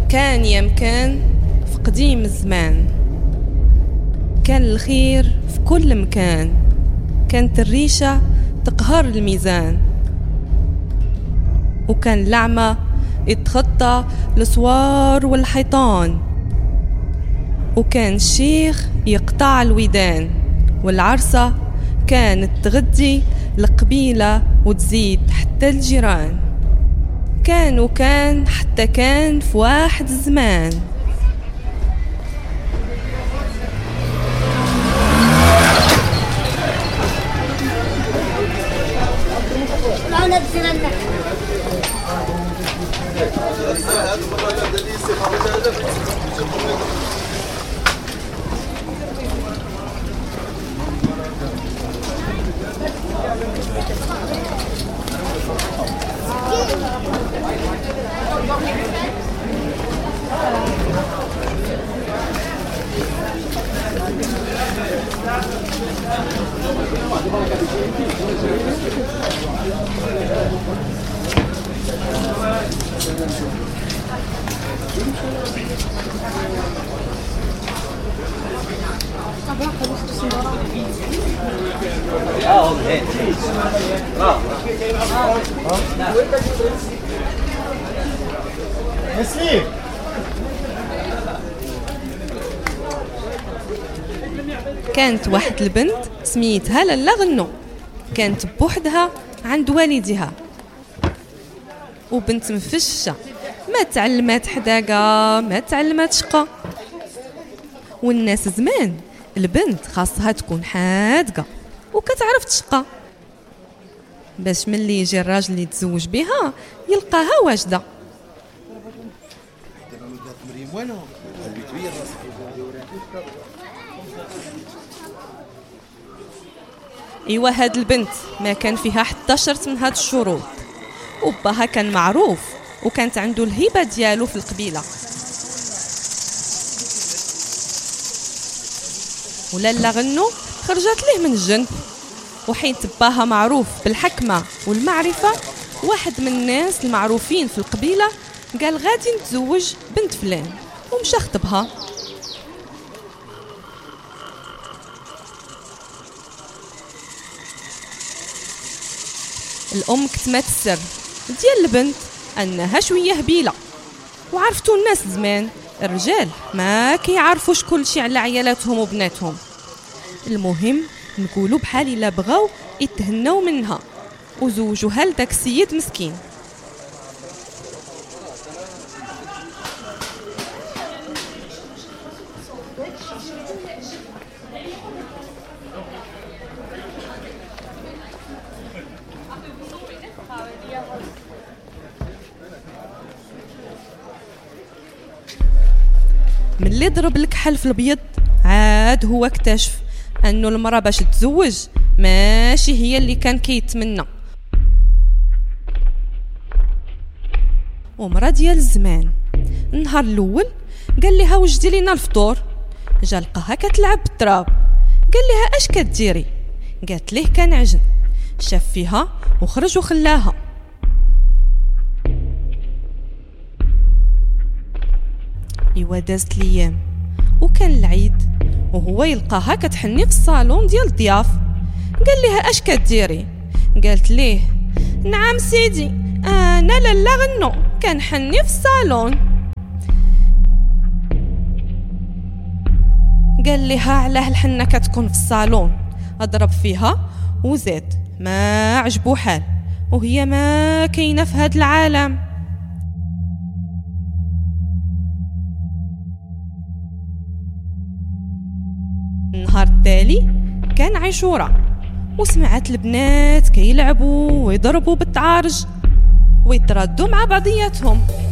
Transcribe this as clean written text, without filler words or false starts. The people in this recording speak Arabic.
كان يمكن في قديم الزمان كان الخير في كل مكان، كانت الريشة تقهر الميزان، وكان الأعمى يتخطى الأسوار والحيطان، وكان الشيخ يقطع الودان، والعرسة كانت تغدي القبيلة وتزيد حتى الجيران. كان حتى كان في واحد الزمان. كانت واحد البنت سميتها لالا غنو، كانت بوحدها عند والدها، وبنت مفشة، ما تعلمات حداقة، ما تعلمات شقة. والناس زمان البنت خاصها تكون حادقة وكتعرف تشقى، باش ملي يجي الراجل اللي يتزوج بها يلقاها واجدة. ايوا هاد البنت ما كان فيها حتى شرط من هاد الشروط، وباها كان معروف وكانت عنده الهبة ديالو في القبيلة. ولالا غنو خرجت له من الجنب، وحيت باها معروف بالحكمة والمعرفة، واحد من الناس المعروفين في القبيلة قال غادي نتزوج بنت فلان، ومشى خطبها. الأم كتمات السر ديال البنت أنها شوية هبيلة، وعرفتوا الناس زمان الرجال ما كيعرفوش كل شيء على عيالاتهم وبناتهم. المهم نقولوا بحال إلا بغاو يتهنوا منها وزوجوها لداك السيد مسكين. من اللي ضرب لك حلف الابيض عاد هو اكتشف انه المراه باش تتزوج ماشي هي اللي كان كيتمنى. ومراه ديال الزمان النهار الاول قال لها وجدي لينا الفطور، جا لقاها كتلعب بالتراب، قال لها اش كديري؟ قالت ليه كنعجن، شاف فيها وخرج وخلاها. ايوا دازت الايام وكان العيد، وهو يلقاها كتحني في الصالون ديال الضياف، قال لها اش كديري؟ قالت ليه نعم سيدي انا لالا غنو كنحني في الصالون. قال لها علاه الحنه كتكون في الصالون؟ اضرب فيها وزاد ما عجبو حال، وهي ما كاينه في هذا العالم. النهار التالي كان عاشوره، وسمعت البنات كيلعبوا ويضربوا بالتعارج ويتردوا مع بعضياتهم.